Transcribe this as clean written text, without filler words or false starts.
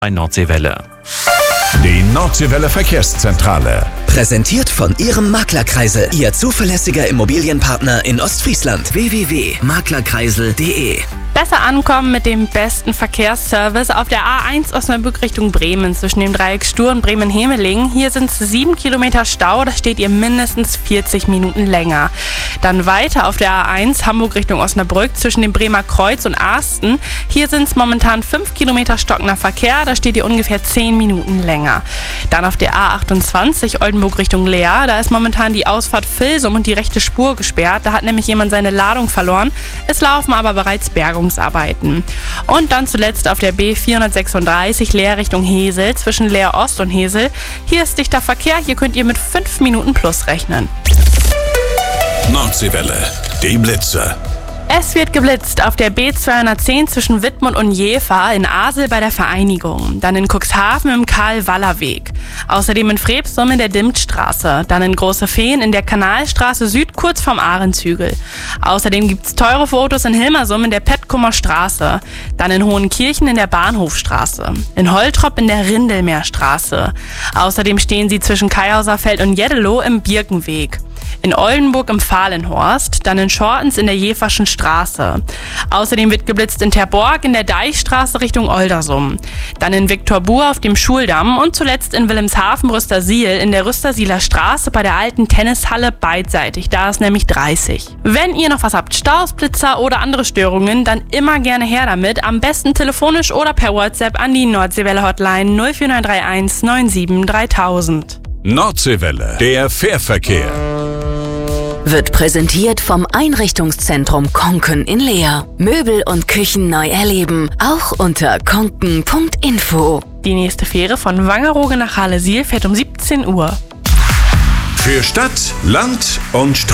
bei Nordseewelle. Die Nordseewelle Verkehrszentrale. Präsentiert von Ihrem Maklerkreisel, Ihr zuverlässiger Immobilienpartner in Ostfriesland. www.maklerkreisel.de. Besser ankommen mit dem besten Verkehrsservice auf der A1 Osnabrück Richtung Bremen zwischen dem Dreieck Stur und Bremen-Hemeling. Hier sind es 7 Kilometer Stau, da steht ihr mindestens 40 Minuten länger. Dann weiter auf der A1 Hamburg Richtung Osnabrück zwischen dem Bremer Kreuz und Arsten. Hier sind es momentan 5 Kilometer stockender Verkehr, da steht ihr ungefähr 10 Minuten länger. Dann auf der A28 Oldenburg Richtung Leer, da ist momentan die Ausfahrt Vilsum und die rechte Spur gesperrt. Da hat nämlich jemand seine Ladung verloren. Es laufen aber bereits Bergungsarbeiten. Und dann zuletzt auf der B436 Leer Richtung Hesel zwischen Leer Ost und Hesel. Hier ist dichter Verkehr, hier könnt ihr mit 5 Minuten plus rechnen. Nordseewelle, die Blitze. Es wird geblitzt auf der B210 zwischen Wittmund und Jever, in Asel bei der Vereinigung, dann in Cuxhaven im Karl-Waller-Weg, außerdem in Freebsum in der Dimtstraße, dann in Große Feen in der Kanalstraße Süd kurz vorm Ahrenzhügel. Außerdem gibt's teure Fotos in Hilmersum in der Petkumer Straße, dann in Hohenkirchen in der Bahnhofstraße, in Holtrop in der Rindelmeerstraße. Außerdem stehen sie zwischen Kaihauserfeld und Jeddeloh im Birkenweg. In Oldenburg im Fahlenhorst, dann in Schortens in der Jeverschen Straße. Außerdem wird geblitzt in Terborg in der Deichstraße Richtung Oldersum. Dann in Viktorbur auf dem Schuldamm und zuletzt in Wilhelmshaven-Rüstersiel in der Rüstersieler Straße bei der alten Tennishalle beidseitig. Da ist nämlich 30. Wenn ihr noch was habt, Staus, Blitzer oder andere Störungen, dann immer gerne her damit. Am besten telefonisch oder per WhatsApp an die Nordseewelle Hotline 04931 97 3000. Nordseewelle, der Fährverkehr. Wird präsentiert vom Einrichtungszentrum Konken in Leer. Möbel und Küchen neu erleben, auch unter konken.info. Die nächste Fähre von Wangerooge nach Halle-Siel fährt um 17 Uhr. Für Stadt, Land und